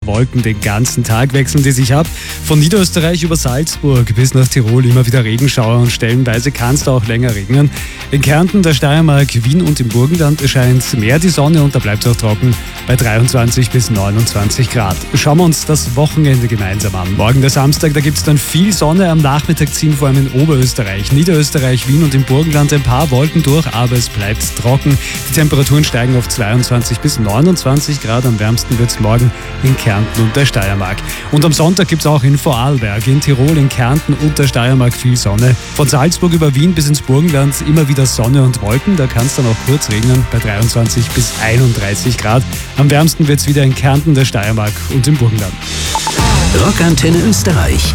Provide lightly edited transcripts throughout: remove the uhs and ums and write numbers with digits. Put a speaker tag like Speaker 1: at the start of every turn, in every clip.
Speaker 1: Wolken den ganzen Tag wechseln die sich ab. Von Niederösterreich über Salzburg bis nach Tirol immer wieder Regenschauer und stellenweise kann es da auch länger regnen. In Kärnten, der Steiermark, Wien und im Burgenland scheint mehr die Sonne und da bleibt es auch trocken bei 23 bis 29 Grad. Schauen wir uns das Wochenende gemeinsam an. Morgen der Samstag, da gibt es dann viel Sonne. Am Nachmittag ziehen vor allem in Oberösterreich, Niederösterreich, Wien und im Burgenland ein paar Wolken durch, aber es bleibt trocken. Die Temperaturen steigen auf 22 bis 29 Grad. Am wärmsten wird es morgen in Kärnten und der Steiermark. Und am Sonntag gibt es auch in Vorarlberg, in Tirol, in Kärnten und der Steiermark viel Sonne. Von Salzburg über Wien bis ins Burgenland immer wieder Sonne und Wolken. Da kann es dann auch kurz regnen bei 23 bis 31 Grad. Am wärmsten wird es wieder in Kärnten, der Steiermark und im Burgenland.
Speaker 2: Rockantenne Österreich.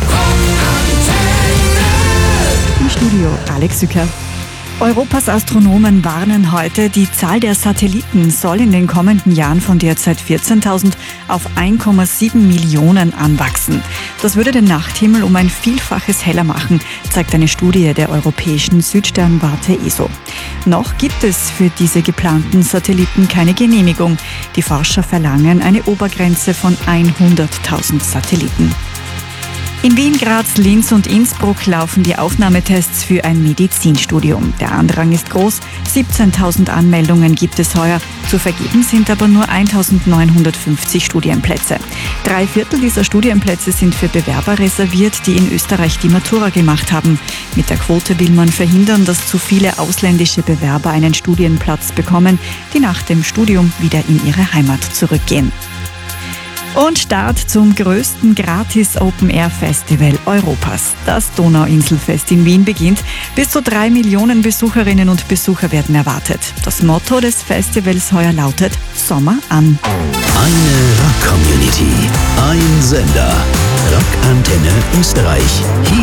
Speaker 3: Im Studio Alex Sücker. Europas Astronomen warnen heute, die Zahl der Satelliten soll in den kommenden Jahren von derzeit 14.000 auf 1,7 Millionen anwachsen. Das würde den Nachthimmel um ein Vielfaches heller machen, zeigt eine Studie der europäischen Südsternwarte ESO. Noch gibt es für diese geplanten Satelliten keine Genehmigung. Die Forscher verlangen eine Obergrenze von 100.000 Satelliten. In Wien, Graz, Linz und Innsbruck laufen die Aufnahmetests für ein Medizinstudium. Der Andrang ist groß, 17.000 Anmeldungen gibt es heuer. Zu vergeben sind aber nur 1.950 Studienplätze. 3/4 dieser Studienplätze sind für Bewerber reserviert, die in Österreich die Matura gemacht haben. Mit der Quote will man verhindern, dass zu viele ausländische Bewerber einen Studienplatz bekommen, die nach dem Studium wieder in ihre Heimat zurückgehen. Und Start zum größten Gratis-Open-Air-Festival Europas. Das Donauinselfest in Wien beginnt. Bis zu 3 Millionen Besucherinnen und Besucher werden erwartet. Das Motto des Festivals heuer lautet Sommer an.
Speaker 2: Eine Rock-Community, ein Sender. Rockantenne Österreich. Hier